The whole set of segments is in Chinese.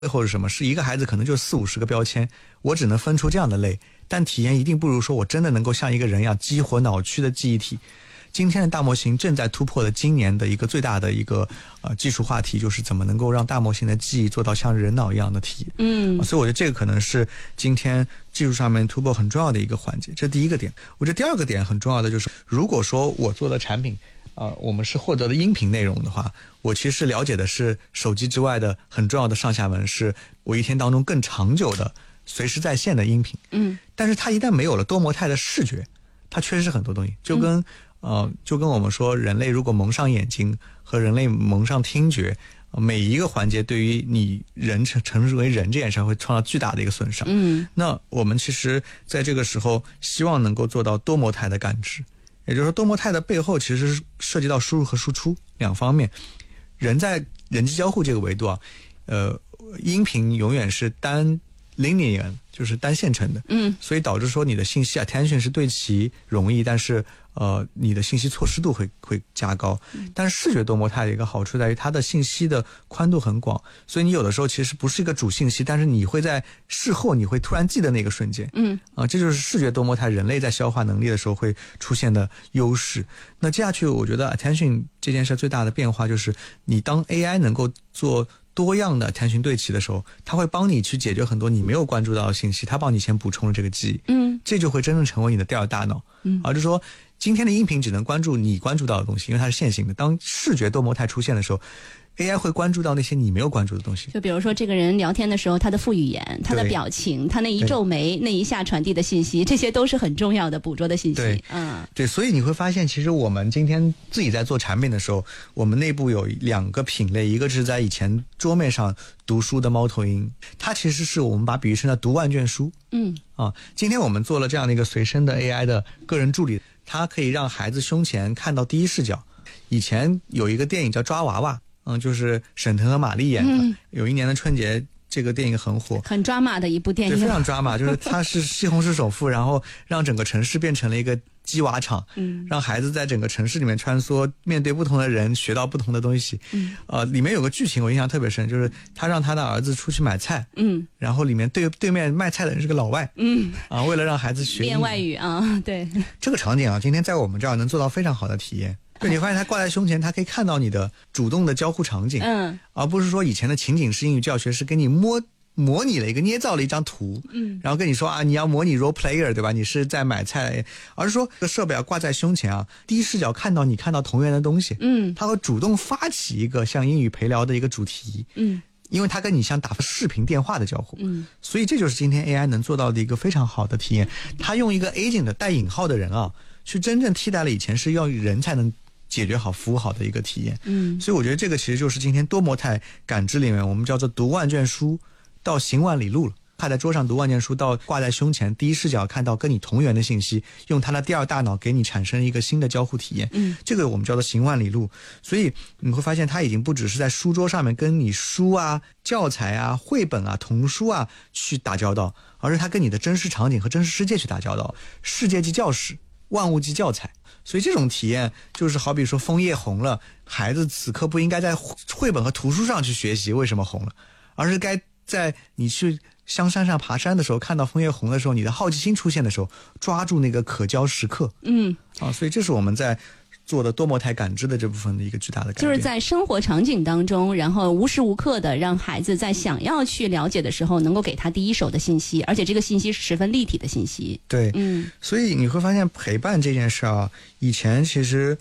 背后是什么？是一个孩子可能就40-50个标签，我只能分出这样的类，但体验一定不如说我真的能够像一个人一样激活脑区的记忆体。今天的大模型正在突破的今年的一个最大的一个技术话题，就是怎么能够让大模型的记忆做到像人脑一样的体验。所以我觉得这个可能是今天技术上面突破很重要的一个环节，这是第一个点。我觉得第二个点很重要的就是，如果说我做的产品我们是获得的音频内容的话，我其实了解的是手机之外的很重要的上下文，是我一天当中更长久的随时在线的音频。但是它一旦没有了多模态的视觉，它缺失很多东西，就跟我们说人类如果蒙上眼睛和人类蒙上听觉，每一个环节对于你人成为人这件事会创造巨大的一个损伤。那我们其实在这个时候希望能够做到多模态的感知，也就是说多模态的背后其实是涉及到输入和输出两方面。人在人机交互这个维度音频永远是单 linear， 就是单线程的，所以导致说你的信息attention 是对齐容易，但是你的信息错失度会加高。但是视觉多模态的一个好处在于它的信息的宽度很广，所以你有的时候其实不是一个主信息，但是你会在事后你会突然记得那个瞬间。这就是视觉多模态人类在消化能力的时候会出现的优势。那接下去我觉得 attention 这件事最大的变化就是你当 AI 能够做多样的attention对齐的时候，它会帮你去解决很多你没有关注到的信息，它帮你先补充了这个记忆。这就会真正成为你的第二大脑。而就是说今天的音频只能关注你关注到的东西，因为它是线性的。当视觉多模态出现的时候， AI 会关注到那些你没有关注的东西。 就比如说这个人聊天的时候他的副语言，他的表情，他那一皱眉，那一下传递的信息，这些都是很重要的捕捉的信息。 对，所以你会发现其实我们今天自己在做产品的时候，我们内部有2个品类，一个是在以前桌面上读书的猫头鹰，它其实是我们把比喻成了读万卷书。今天我们做了这样的一个随身的 AI 的个人助理，它可以让孩子胸前看到第一视角。以前有一个电影叫抓娃娃，就是沈腾和马丽演的，有一年的春节这个电影很火， 很抓马的一部电影， 对，非常抓马，就是它是西红柿首富，然后让整个城市变成了一个鸡娃场，让孩子在整个城市里面穿梭，面对不同的人，学到不同的东西。里面有个剧情我印象特别深，就是他让他的儿子出去买菜，然后里面对面卖菜的人是个老外，为了让孩子学练外语对， 这个场景今天在我们这儿能做到非常好的体验。对，你发现它挂在胸前，它可以看到你的主动的交互场景，而不是说以前的情景式英语教学是给你模拟了一个捏造了一张图，然后跟你说你要模拟 role player， 对吧？你是在买菜，而是说这个设备挂在胸前第一视角看到你看到同源的东西，它会主动发起一个像英语陪聊的一个主题，因为它跟你像打视频电话的交互，所以这就是今天 AI 能做到的一个非常好的体验。它用一个 agent 带引号的人去真正替代了以前是要人才能解决好服务好的一个体验。所以我觉得这个其实就是今天多模态感知里面我们叫做读万卷书到行万里路了。趴在桌上读万卷书到挂在胸前，第一视角看到跟你同源的信息，用它的第二大脑给你产生一个新的交互体验。这个我们叫做行万里路。所以你会发现它已经不只是在书桌上面跟你书教材绘本童书去打交道，而是它跟你的真实场景和真实世界去打交道，世界即教室，万物即教材。所以这种体验就是好比说枫叶红了，孩子此刻不应该在绘本和图书上去学习为什么红了，而是该在你去香山上爬山的时候，看到枫叶红的时候，你的好奇心出现的时候，抓住那个可教时刻。所以这是我们在做的多模态感知的这部分的一个巨大的改变， 就是在生活场景当中，然后无时无刻的让孩子在想要去了解的时候，能够给他第一手的信息，而且这个信息是十分立体的信息。 对，所以你会发现陪伴这件事以前其实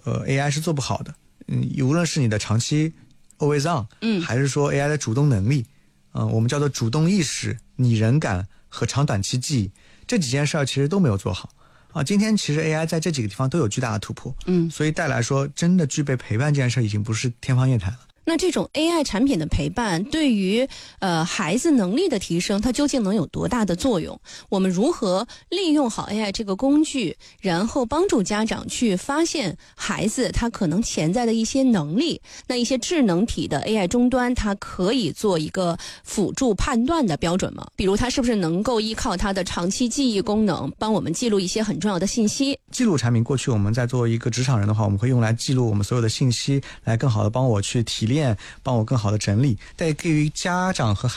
AI 是做不好的。无论是你的长期 always on，还是说 AI 的主动能力，我们叫做主动意识、拟人感和长短期记忆，这几件事其实都没有做好。今天其实 AI 在这几个地方都有巨大的突破，所以带来说真的具备陪伴这件事已经不是天方夜谭了。 那这种 AI 产品的陪伴对于孩子能力的提升，它究竟能有多大的作用？我们如何利用好 AI 这个工具，然后帮助家长去发现孩子他可能潜在的一些能力？那一些智能体的 AI 终端，它可以做一个辅助判断的标准吗？比如它是不是能够依靠它的长期记忆功能，帮我们记录一些很重要的信息？ 记录产品，过去我们在做一个职场人的话，我们会用来记录我们所有的信息，来更好的帮我去提炼，帮我更好的整理。但对于家长和